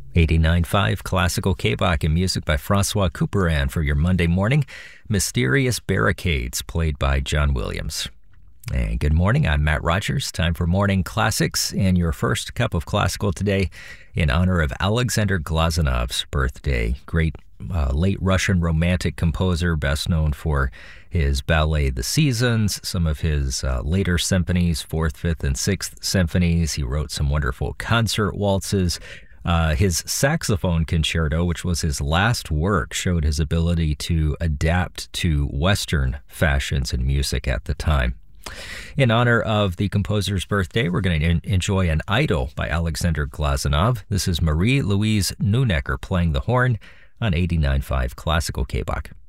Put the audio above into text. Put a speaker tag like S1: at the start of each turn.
S1: 89.5 Classical K-Bach and music by Francois Couperin for your Monday morning. Mysterious Barricades, played by John Williams. And good morning, I'm Matt Rogers. Time for Morning Classics and your first cup of classical today in honor of Alexander Glazunov's birthday. Great late Russian romantic composer, best known for his ballet The Seasons, some of his later symphonies, 4th, 5th, and 6th symphonies. He wrote some wonderful concert waltzes. His saxophone concerto, which was his last work, showed his ability to adapt to Western fashions in music at the time. In honor of the composer's birthday, we're going to enjoy an Idol by Alexander Glazunov. This is Marie-Louise Neunecker playing the horn on 89.5 Classical K-Bach.